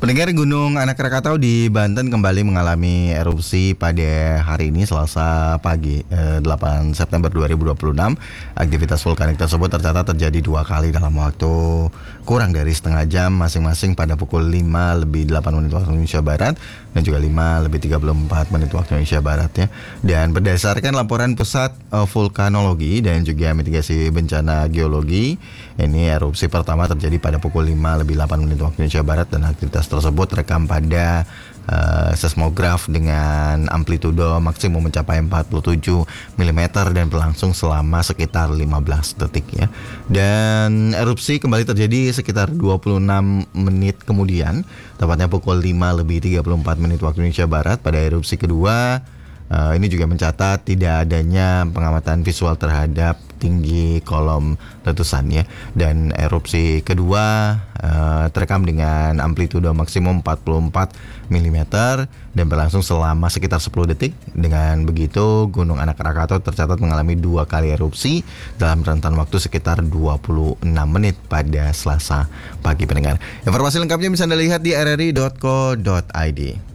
Pendengar, Gunung Anak Krakatau di Banten kembali mengalami erupsi pada hari ini Selasa pagi 8 September 2026. Aktivitas vulkanik tersebut tercatat terjadi 2 kali dalam waktu kurang dari setengah jam masing-masing pada pukul 5 lebih 8 menit waktu Indonesia Barat dan juga 5 lebih 34 menit waktu Indonesia Barat ya. Dan berdasarkan laporan Pusat Vulkanologi dan juga Mitigasi Bencana Geologi, ini erupsi pertama terjadi pada pukul 5 lebih 8 menit waktu Indonesia Barat dan aktivitas tersebut rekam pada seismograf dengan amplitudo maksimum mencapai 47 mm dan berlangsung selama sekitar 15 detik ya. Dan erupsi kembali terjadi sekitar 26 menit kemudian, tepatnya pukul 5 lebih 34 menit waktu Indonesia Barat pada erupsi kedua. Ini juga mencatat tidak adanya pengamatan visual terhadap tinggi kolom letusan ya. Dan erupsi kedua terekam dengan amplitudo maksimum 44 mm dan berlangsung selama sekitar 10 detik. Dengan begitu, Gunung Anak Krakatau tercatat mengalami 2 kali erupsi dalam rentan waktu sekitar 26 menit pada Selasa pagi, pendengar. Informasi lengkapnya bisa Anda lihat di rri.co.id.